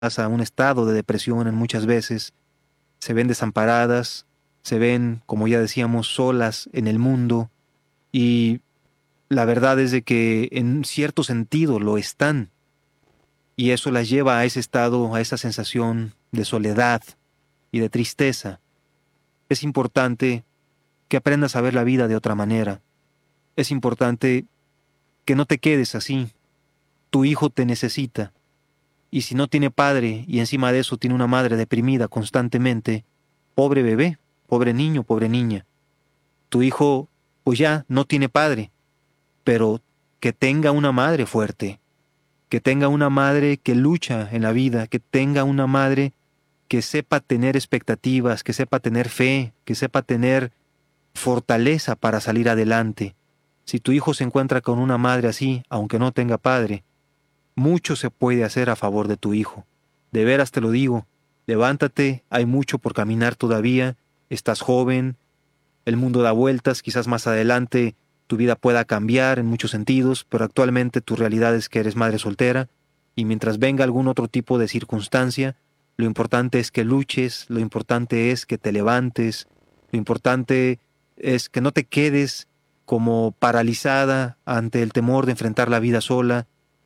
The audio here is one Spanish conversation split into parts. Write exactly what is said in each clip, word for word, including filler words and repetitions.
a un estado de depresión en muchas veces, se ven desamparadas, se ven, como ya decíamos, solas en el mundo y la verdad es de que en cierto sentido lo están y eso las lleva a ese estado, a esa sensación de soledad y de tristeza. Es importante que aprendas a ver la vida de otra manera. Es importante que no te quedes así. Tu hijo te necesita. Y si no tiene padre y encima de eso tiene una madre deprimida constantemente, pobre bebé, pobre niño, pobre niña. Tu hijo, pues ya, no tiene padre, pero que tenga una madre fuerte, que tenga una madre que lucha en la vida, que tenga una madre que sepa tener expectativas, que sepa tener fe, que sepa tener fortaleza para salir adelante. Si tu hijo se encuentra con una madre así, aunque no tenga padre, mucho se puede hacer a favor de tu hijo. De veras te lo digo, levántate, hay mucho por caminar todavía, estás joven, el mundo da vueltas, quizás más adelante tu vida pueda cambiar en muchos sentidos, pero actualmente tu realidad es que eres madre soltera y mientras venga algún otro tipo de circunstancia, lo importante es que luches, lo importante es que te levantes, lo importante es que no te quedes como paralizada ante el temor de enfrentar la vida sola.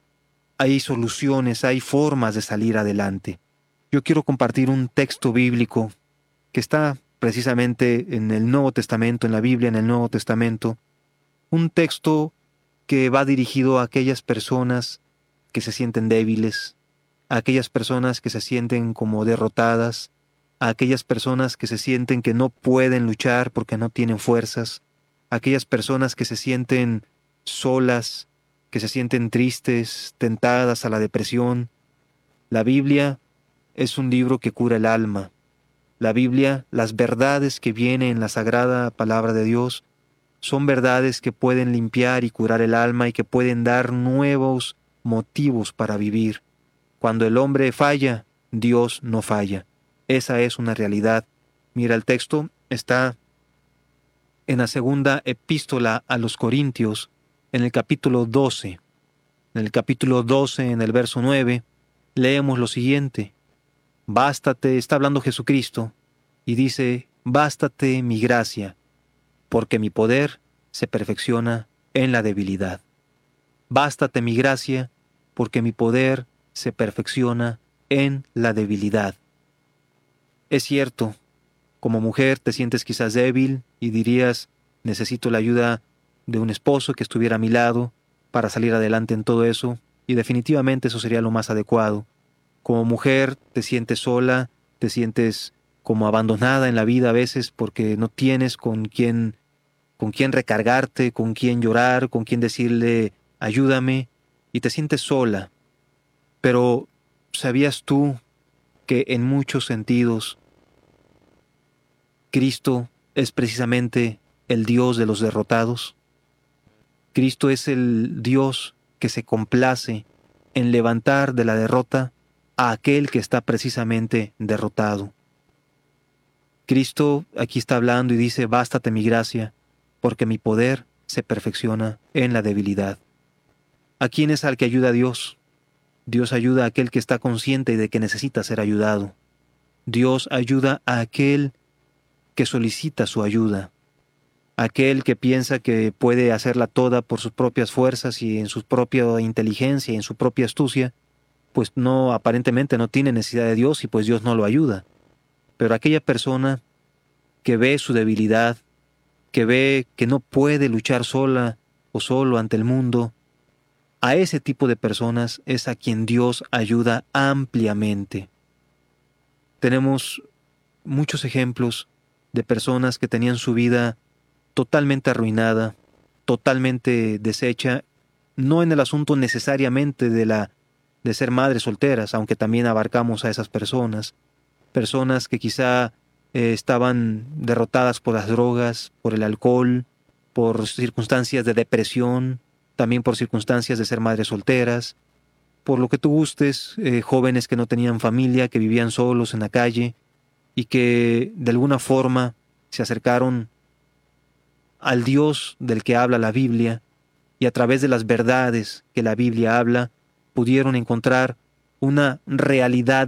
Hay soluciones, hay formas de salir adelante. Yo quiero compartir un texto bíblico que está precisamente en el Nuevo Testamento, en la Biblia, en el Nuevo Testamento, un texto que va dirigido a aquellas personas que se sienten débiles, a aquellas personas que se sienten como derrotadas, a aquellas personas que se sienten que no pueden luchar porque no tienen fuerzas, a aquellas personas que se sienten solas, que se sienten tristes, tentadas a la depresión. La Biblia es un libro que cura el alma. La Biblia, las verdades que vienen en la sagrada palabra de Dios, son verdades que pueden limpiar y curar el alma y que pueden dar nuevos motivos para vivir. Cuando el hombre falla, Dios no falla. Esa es una realidad. Mira, el texto está en la segunda epístola a los Corintios, en el capítulo doce. En el capítulo doce, en el verso nueve, leemos lo siguiente. Bástate, está hablando Jesucristo, y dice, bástate mi gracia, porque mi poder se perfecciona en la debilidad. Bástate mi gracia, porque mi poder se perfecciona en la debilidad. Es cierto, como mujer te sientes quizás débil y dirías, necesito la ayuda de un esposo que estuviera a mi lado para salir adelante en todo eso, y definitivamente eso sería lo más adecuado. Como mujer te sientes sola, te sientes como abandonada en la vida a veces porque no tienes con quién, con quién recargarte, con quién llorar, con quién decirle ayúdame, y te sientes sola. Pero ¿sabías tú que en muchos sentidos Cristo es precisamente el Dios de los derrotados? Cristo es el Dios que se complace en levantar de la derrota a aquel que está precisamente derrotado. Cristo aquí está hablando y dice, bástate mi gracia, porque mi poder se perfecciona en la debilidad. ¿A quién es al que ayuda a Dios? Dios ayuda a aquel que está consciente de que necesita ser ayudado. Dios ayuda a aquel que solicita su ayuda. Aquel que piensa que puede hacerla toda por sus propias fuerzas y en su propia inteligencia y en su propia astucia, pues no, aparentemente no tiene necesidad de Dios y pues Dios no lo ayuda. Pero aquella persona que ve su debilidad, que ve que no puede luchar sola o solo ante el mundo, a ese tipo de personas es a quien Dios ayuda ampliamente. Tenemos muchos ejemplos de personas que tenían su vida totalmente arruinada, totalmente deshecha, no en el asunto necesariamente de la de ser madres solteras, aunque también abarcamos a esas personas, personas que quizá eh, estaban derrotadas por las drogas, por el alcohol, por circunstancias de depresión, también por circunstancias de ser madres solteras, por lo que tú gustes, eh, jóvenes que no tenían familia, que vivían solos en la calle y que de alguna forma se acercaron al Dios del que habla la Biblia y a través de las verdades que la Biblia habla, pudieron encontrar una realidad